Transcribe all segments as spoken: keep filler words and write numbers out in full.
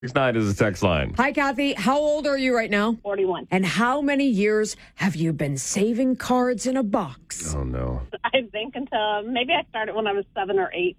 six nine is the text line. Hi, Kathy. How old are you right now? forty-one. And how many years have you been saving cards in a box? Oh, no. I think until maybe I started when I was seven or eight.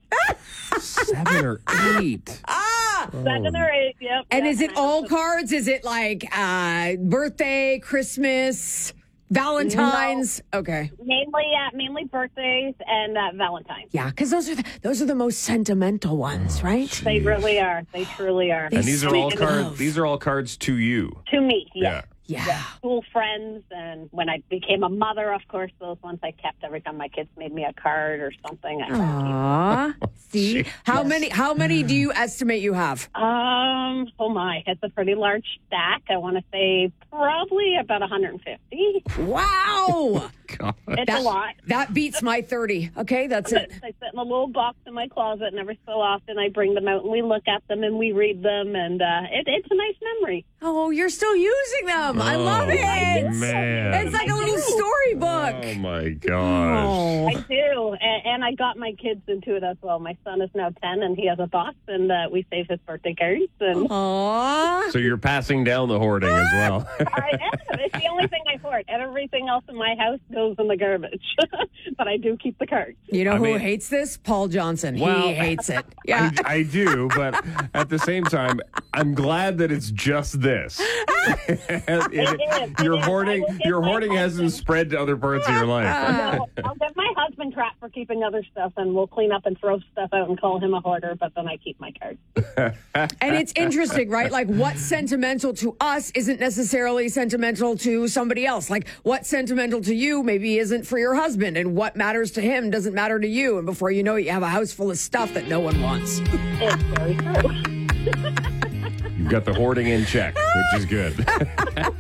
Seven or eight. Ah! Seven or eight, yep. And yep. is it And I all was- cards? Is it like uh, birthday, Christmas, Valentine's? Okay. Mainly, yeah, mainly birthdays and uh, Valentine's. Yeah, because those are the, those are the most sentimental ones, right? They really are. They truly are. And these are all Speak cards. of. These are all cards to you. To me, yes. Yeah. School friends, and when I became a mother, of course, those ones I kept every time my kids made me a card or something. I Aw. See, how many? How many do you estimate you have? Um, oh my, it's a pretty large stack. I want to say probably about one hundred fifty. Wow, God. It's that, a lot. that beats my thirty. Okay, that's it. I sit in a little box in my closet, and every so often I bring them out and we look at them and we read them, and uh, it, it's a nice memory. Oh, you're still using them. I love Oh, it. man. It's like a I little do. storybook. Oh, my gosh. Oh. I do, and, and I got my kids into it as well. My son is now ten, and he has a box, and uh, we save his birthday cards. And Aw. So you're passing down the hoarding as well. I am. It's the only thing I hoard. And everything else in my house goes in the garbage. But I do keep the cards. You know I who mean- hates this? Paul Johnson. Well, he hates it. Yeah. I, I do, but at the same time, I'm glad that it's just this. It- is. your It is. hoarding, I will give your my hoarding hasn't husband- spread to other parts of your life. No, I'll give my husband crap for keeping other stuff, and we'll clean up and throw stuff out and call him a hoarder, but then I keep my cards. And it's interesting, right? Like what's sentimental to us isn't necessarily sentimental to somebody else. Like what's sentimental to you maybe isn't for your husband, and what matters to him doesn't matter to you. And before you know it, you have a house full of stuff that no one wants. It's very true. You've got the hoarding in check, which is good.